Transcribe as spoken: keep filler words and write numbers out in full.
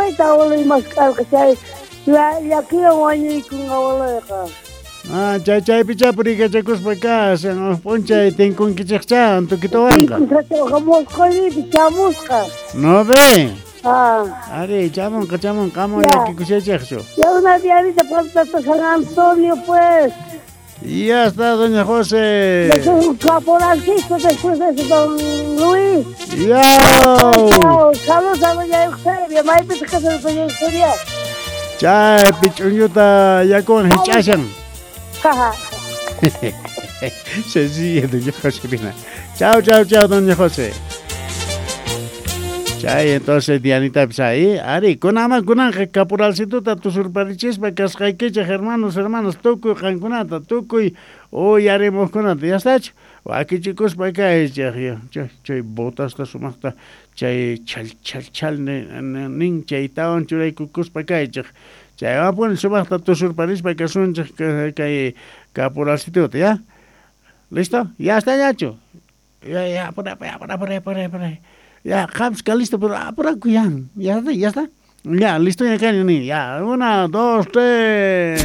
está hola y más caro que sea. Ya ya quiero mañana con hola acá. Ah, chay chay picha puri que chacos pa acá, se nos poncha y ten con que chachá, un toquito banca. Vamos con y pichamos acá. No ve. Ah. Are, chamon, cachamon, camo ya que cuché chacho. Ya una diarita para San Antonio pues. Y ya está, doña José. Yo soy un caporalcito después de eso, don Luis. ¡Yo! Saludos a doña Eusebia, maíz que se lo doña Eusebia. Chay, pichuñuta, ya con hechachan. Jaja. Sencilla, doña Josefina. Chao, chao, chao, doña José. Chay, entonces, Dianita, pues ahí, Ari, con ama, con ángel, caporalcito, tu surparichis, para que as jaiquecha, hermanos, hermanos, toco, jankunata, toco, y hoy haremos con ata, ya está hecho. Aquí, chicos, para acá, ya, ya, ya, chay, botas, ta sumasta, chay, chal, chal, chal, nin, chay, taon, churay, cucus, para acá, ya. Chay, va a poner sumasta, tu surparichis, para que son, que, caporalcito, ¿ya? ¿Listo? Ya está, ya, hecho. Ya, ya, por ahí, por ahí, por ahí, por ahí, por ahí. Ya, Japs, que listo, pero ah, por aquí ya, ya está, ya está. Ya, listo, ya, ya, una, dos, tres.